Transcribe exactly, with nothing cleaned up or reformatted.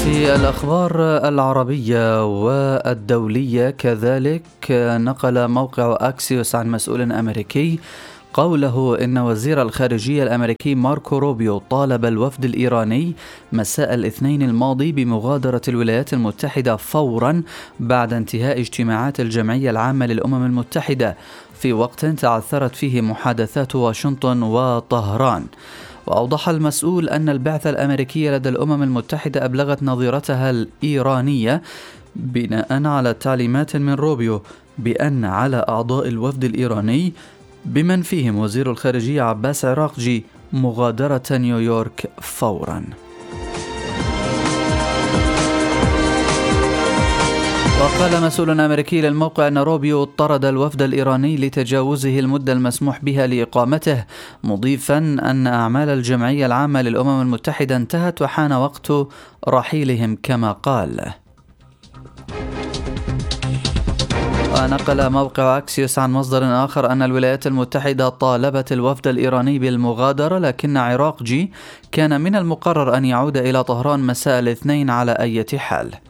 في الأخبار العربية والدولية كذلك، نقل موقع أكسيوس عن مسؤول أمريكي قوله إن وزير الخارجية الأمريكي ماركو روبيو طالب الوفد الإيراني مساء الاثنين الماضي بمغادرة الولايات المتحدة فورا بعد انتهاء اجتماعات الجمعية العامة للأمم المتحدة، في وقت تعثرت فيه محادثات واشنطن وطهران. وأوضح المسؤول أن البعثة الأمريكية لدى الأمم المتحدة أبلغت نظيرتها الإيرانية بناء على تعليمات من روبيو بأن على أعضاء الوفد الإيراني بمن فيهم وزير الخارجية عباس عراقجي مغادرة نيويورك فورا. وقال مسؤول أمريكي للموقع أن روبيو طرد الوفد الإيراني لتجاوزه المدة المسموح بها لإقامته، مضيفا أن أعمال الجمعية العامة للأمم المتحدة انتهت وحان وقت رحيلهم كما قال. ونقل موقع أكسيوس عن مصدر آخر أن الولايات المتحدة طالبت الوفد الإيراني بالمغادرة، لكن عراقجي كان من المقرر أن يعود إلى طهران مساء الاثنين على أي حال.